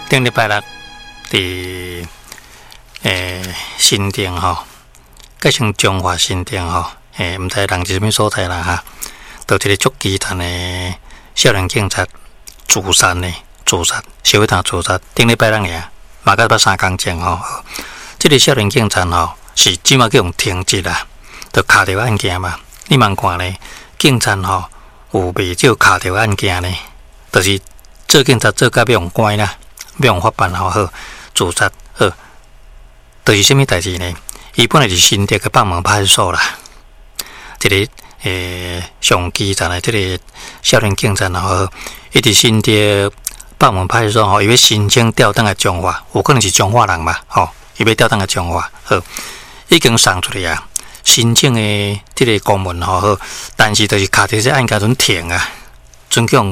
顶礼拜六伫新店吼，改成中华新店吼，毋知人是啥物所在啦哈，就一个足基层的少年警察自杀，小一堂自杀，顶礼拜六尔，嘛甲捌3工前吼，这个少年警察吼是即马叫用停职啦，就卡着案件嘛，你茫看咧，警察吼有未少卡着案件呢，就是做警察做甲要用关啦。要用法办好自杀好，就是什么代志呢？伊本来是新店的北门派出所啦，一个上基层的这个少年警察吼，伊伫新店北门派出所吼，伊要申请调档来中华，有可能是中华人嘛，吼，伊要调档来中华好，已经送出来啊，申请的这个公文吼，但是就是卡伫这案件阵停啊，准叫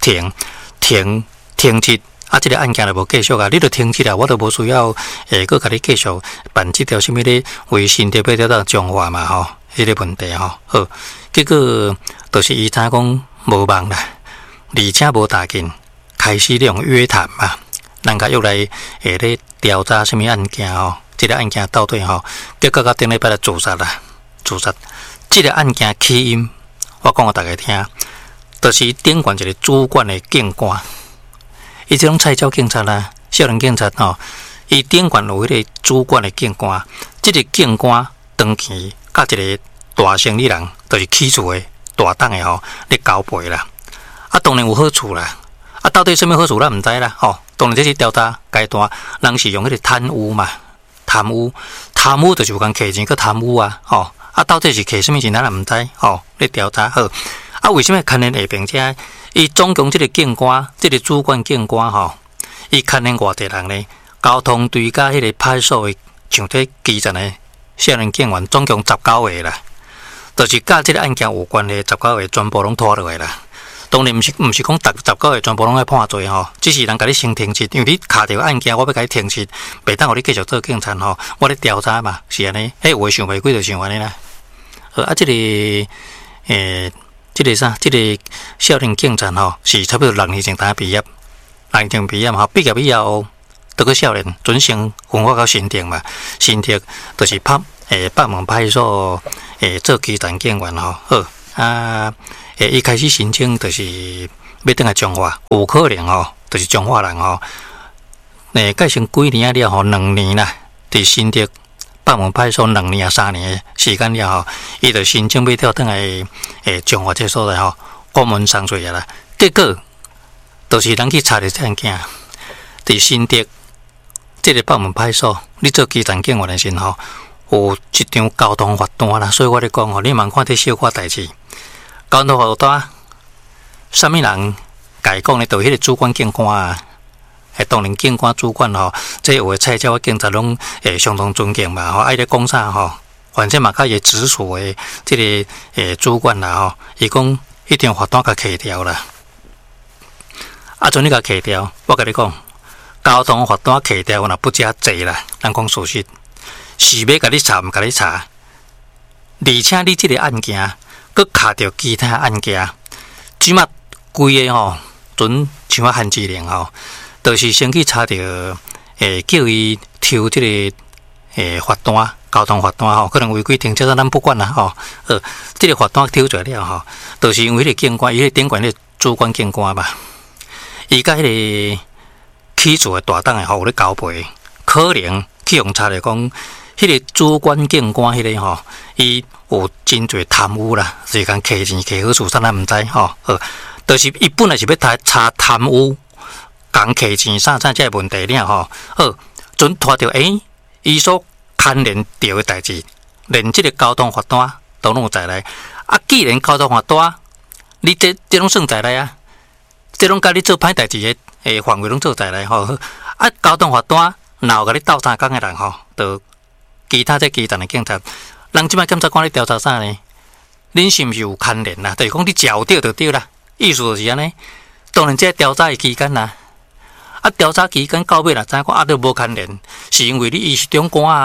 停职。这个案件就无继续啊！你著停止啦，我都无需要搁甲你继续办这条什么咧微信特别调到中华嘛吼，这个问题吼，好，结果就是伊知讲无望啦，而且无大劲，开始用约谈嘛，人家约来咧调查什么案件吼，这个案件到底吼，结果到顶礼拜来自杀啦，这个案件起因，我讲互大家听，就是顶管一个主管的警官。伊这种菜鸟警察啦，少年警察吼，伊顶管有迄个主管的警官，这个警官长期甲一个大生意人，就是起厝的大档的吼，咧交配啦。啊，当然有好处啦。啊，到底什么好处咱毋知啦。吼，当然这是调查阶段，人是用迄个贪污嘛，贪污就是有讲摕钱去贪污啊。吼，啊，到底是摕什么钱咱也毋知。吼，咧调查好。啊，为什么牵连下并且？伊总共这个警官，这个主管警官吼，伊牵连偌济人呢？交通队甲迄个派出所的像这基层的少年警员，总共19个啦，就是甲这个案件有关的19个全部拢拖落来啦。当然毋是讲19个全部拢爱判罪吼，只是人甲你先停职，因为你卡着案件，我要甲你停职，袂当互你继续做警察吼，我咧调查嘛，是安尼。有诶想袂几就想安尼啦。这个这个少年警察吼，是差不多6年前毕业吼，毕业以后，这个少年准成分发到新店嘛，新店就是北门派出所做基层警员吼，好啊，伊开始申请就是要转来中华，有可能吼，就是中华人吼，改成几年了吼，2年啦，伫新店。北门派出所2年啊3年的时间了吼，伊就申请要调转来中华这所在吼，公文送出来啦。结果就是人去查着这案件，伫新店这个北门派出所，你做基层警员的时候，有一张交通罚单啦。所以我咧讲吼，你茫看这小可代志，交通罚单，什么人甲伊讲咧？就是迄个主管警官啊。当然，警官主管吼，这有的菜鸟警察拢相当尊敬嘛吼，爱咧讲啥吼，反正嘛甲伊直属的这个主管啦吼，伊讲一张罚单甲摕掉啦。啊，像你甲摕掉，我甲你讲，交通罚单摕掉若不加济啦，咱讲事实，是要甲你查毋甲你查，而且你这个案件，佮卡着其他案件，即马规个吼，准像限制令吼。就是先去查到，叫伊抽这个罚单，交通罚单吼，可能违规停车咱不管啦吼。这个罚单抽出来了吼，就是因为迄个警官，伊个顶管的主管警官嘛，伊甲迄个起厝的大档的吼有咧交配，可能去用查来讲，迄个主管警官迄个吼，伊有真侪贪污啦，是讲摕钱摕好处，咱毋知吼。就是伊本来是要查贪污。讲摕钱啥这问题了吼，好，准拖到伊所牵连到的代志，连这个交通罚单都拢有在内。啊，既然交通罚单，你这拢算在内啊，这拢甲你做歹代志的范围拢做在内吼。啊，交通罚单，若有甲你斗3工的人吼，就其他这基层的警察，人即摆检察官咧调查啥呢？恁是毋是有牵连啦？就是讲你照对就对啦，意思就是安尼。当然，这调查的期间啦。啊，调查期间到尾啦，知影讲都无牵连，是因为你伊是长官啊，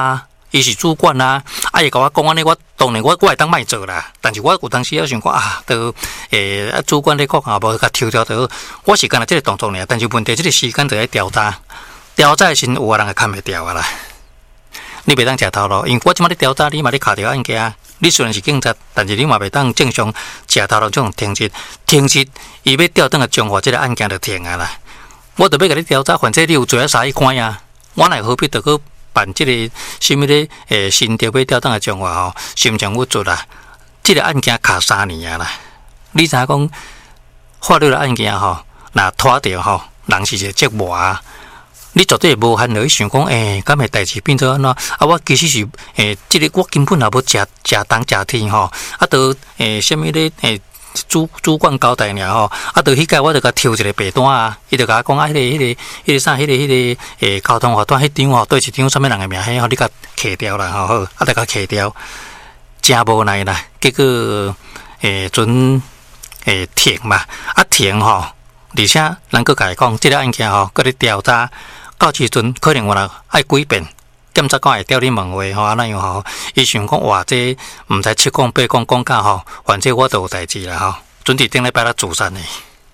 伊是主管啊，啊伊甲我讲安尼，我当然我会当卖做啦，但是我有当时也想讲啊，都主管咧讲啊，无甲抽掉就，我是干那即个动作尔，但是问题即个时间就要调查，调查时有人会看袂掉啊啦。你袂当食头路，因为我即马咧调查，你嘛咧卡着案件，你虽然是警察，但是你嘛袂当正常食头路种停职，伊要调转来中华即个案件就停啊啦。我著要甲你调查，反正你有罪啊，啥去关啊？我乃何必著去办即个什么咧？新调要调转来中华吼，心情不足啦。即个案件卡3年啊啦。你知影讲法律的案件吼，若拖着吼，人是一个折磨啊。你绝对无限落去想讲，敢会代志变做安怎？啊，我其实是即个我根本也无食东食天吼，啊，都什么咧主管交代尔吼，啊，就迄届我就甲抽一个白单啊，伊就甲我讲啊，迄个啥，迄个交通罚单迄张吼，对一张啥物人的名，迄吼你甲摕掉啦吼，好，啊，就甲摕掉，真无奈啦，结果准停嘛，啊停吼，而且人佫甲伊讲，即个案件吼，佫咧调查。到时阵可能我若爱改变，检察官会调你问话吼，安尼样吼，伊想讲哇，这毋知七讲八讲讲甲吼，反正我都有代志啦吼，准伫顶礼拜咧自杀呢，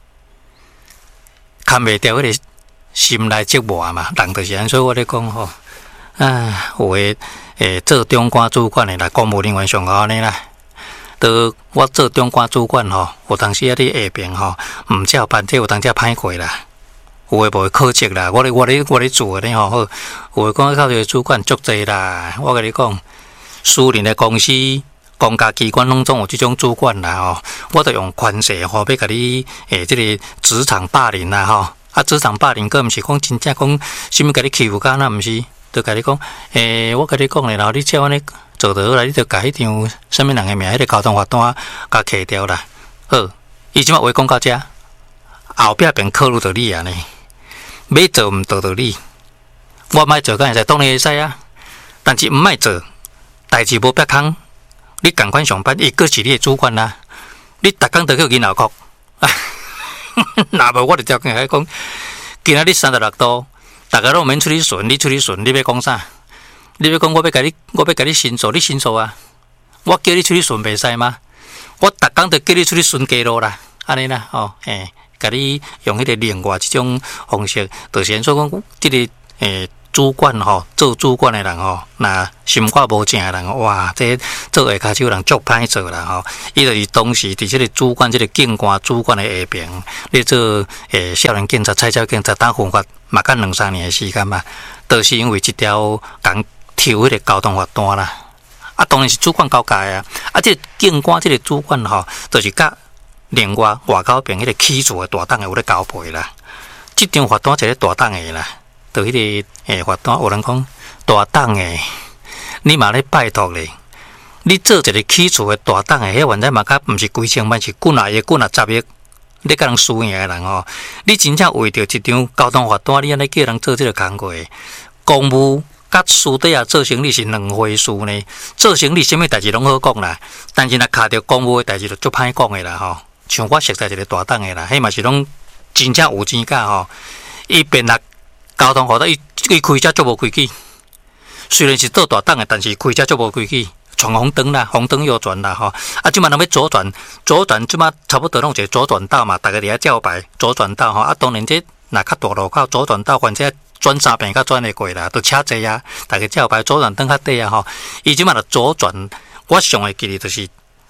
看袂掉迄个心内折磨嘛，人就是安，所以我咧讲吼，有诶做中官主管诶啦，公务人员上好安尼啦，都我做中官主管吼，有当时啊伫下边吼，毋照办，这有当时歹过啦。有诶无会考绩啦，我咧做咧吼，好，有诶讲靠这个主管足济啦。我甲你讲，私人诶公司、公家机关拢总有即种主管啦吼。我都用权势吼，要甲你即个职场霸凌啦吼。啊，职场霸凌，佫毋是讲真正讲什物甲你欺负干那，毋是，就甲你讲，我甲你讲咧，然后你照安尼做得好来，你就甲迄张什物人诶名，迄个交通罚单甲摕掉啦。好，伊即马话讲到遮，后壁便考虑到你安尼。要做毋做到你，我莫做敢会使，当然会使啊。但是毋莫做，代志无别空，你共款上班，伊佫是你的主管啦。你逐工都去囡仔哭，若无我就条件来讲，今仔日36度，大家拢免出去巡，你出去巡，你要讲啥？你要讲我要甲你申诉，你申诉啊？我叫你出去巡袂使吗？我逐工都叫你出去巡街路啦，安尼啦，哦，甲你用迄个另外即种方式，就是说讲，即个主管吼，做主管的人吼，那心肝无正的人，哇，这做下骹手人足歹做啦吼。伊就是当时伫即个主管、即个警官主管的下边，咧做少年警察、菜鸟警察打分发，嘛干2-3年的时间嘛，都是因为一条讲抽迄个交通罚单啦。啊，当然是主管交代啊，啊，即个警官、即个主管吼，就是甲另外口边迄个起诉的大档的有咧交配啦，即张罚单一个大档的啦，就迄个罚单有人讲大档的，你嘛咧拜托咧，你做一个起诉的大档的，迄原来嘛较毋是几千万，是几啊亿、几啊10亿，你甲人输赢的人吼，你真正为着一张交通罚单，你安尼叫人做即个工作，公务甲私底下做生意是两回事呢。做生意什么代志拢好讲啦，但是若卡着公务的代志就足歹讲的啦吼。像我熟悉一个大档的啦，迄嘛是拢真正有钱价吼。伊便若交通罚单，伊开车足无规矩。虽然是做大档的，但是开车足无规矩，闯红灯啦，红灯右转啦吼。啊，即马若要左转即马差不多拢一个左转道嘛，大家伫遐照牌左转道吼。啊，当然这若较大路口左转道，反正转3遍较转会过啦，都车济啊，大家照牌左转灯较短啊吼。伊即马著左转，我上会记哩就是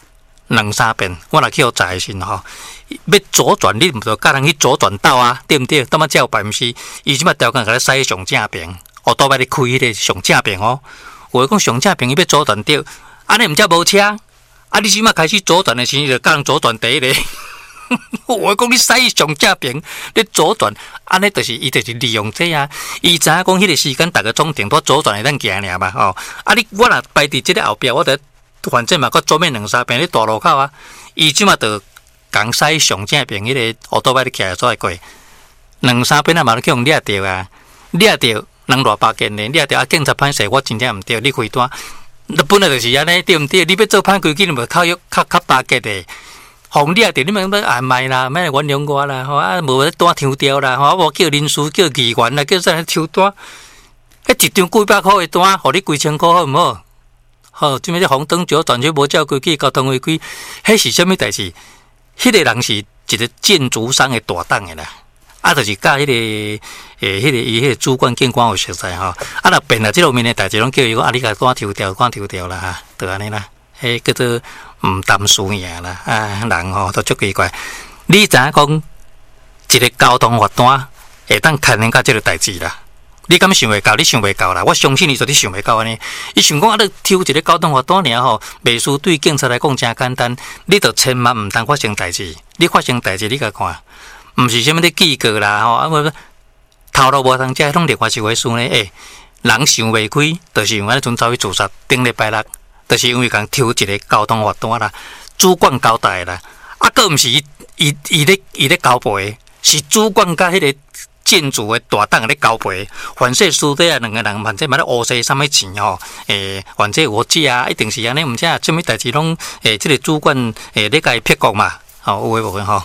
2-3遍，我若去互查的时吼，要左转你毋着教人去左转道啊，对毋对？当嘛照牌毋是，伊即马条件甲你驶上正边，倒摆你开迄个上正边哦。有诶讲上正边伊要左转掉，安尼毋则无车，啊你即马开始左转的时候，就教人左转第一个。我讲你驶上正边，你左转，安尼就是伊就是利用这啊。伊知影讲迄个时间大家总定多左转会当行尔嘛吼。啊你我若排伫即个后壁，我得。反正嘛，佮左面2-3遍咧大路口啊，伊即马就讲驶上正边迄个乌多摆咧起来做会过2-3遍啊嘛，去互掠着啊，掠着人偌巴结呢，掠着啊警察歹势，我真正毋对，你开单，那本来就是安尼，对毋对？你要做歹规矩，你无靠较巴结的，互掠着你们要安排啦，莫原谅我啦，吼啊，无咧单抽掉啦，吼，我叫人事叫议员啦，叫啥抽单。 一张几百块的单，互你几千块好毋好？好，即摆这红灯桥全部无照规矩，交通违规，迄是啥物代志？迄个人是一个建筑商的大档的啦，就是甲迄个伊迄个主管监管有熟悉吼，若变了即路面的代志，拢叫伊讲你甲单抽掉啦哈，就安尼啦，迄叫做毋担输赢啦，人吼都足奇怪。你知影讲一个交通罚单会当牵连到即个代志啦？你敢想袂到？你想袂到啦！我相信你说你想袂到安尼。伊想讲你抽一个交通罚单尔吼，袂输对警察来讲真简单。你着千万毋通发生代志。你发生代志，你甲看，毋是啥物咧记过啦吼，无头路无通食，拢另外一回事呢。人想袂开，就是因为阵走去自杀。顶礼拜六，就是因为共抽一个交通罚单啦，主管交代啦。佫毋是伊咧交陪，是主管甲迄个。建筑的大档咧交陪，凡说私底下两个人，反正嘛咧乌西啥物钱吼，反正我知啊，一定是安尼，毋知啊，啥物代志拢即个主管咧甲伊撇过嘛，有诶无诶吼，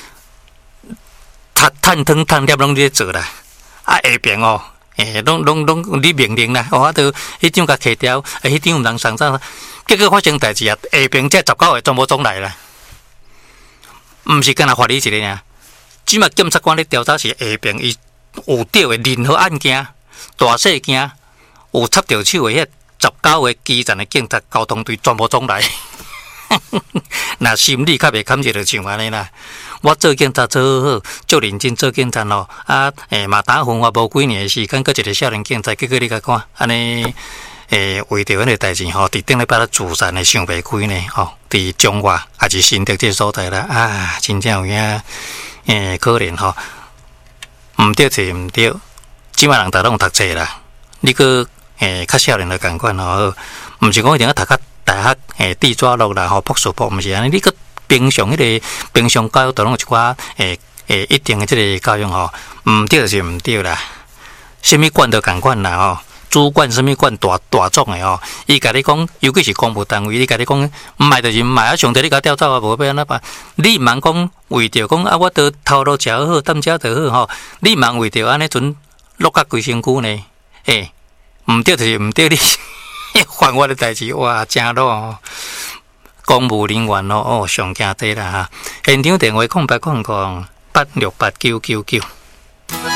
趁汤趁粒拢咧做啦，下边哦，拢你命令啦，我都迄张甲摕掉，迄张毋通上早，结果发生代志啊，下边这19个全部总来啦，毋是干那罚你一个尔。即马检察官咧调查是下边伊有钓的任何案件、大细件有插着手的迄19个基层的警察交通队全部总来，那心里较袂堪就像安尼啦。我做警察做好，足认真做警察咯。嘛打分我无几年的时间，搁一个少年警察，结果你甲看安尼，为着迄个代志吼，伫顶礼拜咧自杀的想袂开呢吼，伫中华还是新竹这所在啦，真正有影。可怜吼，毋对是毋对，即摆人大拢读册啦。你个较少年的共款吼，毋是讲一定要读较大学地抓落啦吼，博士博毋是安尼。你个平常迄个平常教育，都拢有一寡一定的即个教育吼，毋对就是毋对啦。什么管都共款啦吼。主管什么管大众的吼，伊甲你讲，尤其是公务单位，伊甲你讲，毋卖就是毋卖，上帝你甲调走啊，无要安怎办？你毋通讲为着讲我得头路食好，担食就好吼，你毋通为着安尼阵落甲规身躯呢？毋对就是毋对，你犯我的代志，哇，真咯吼！公务人员咯，上惊底啦哈！现场电话0800868999。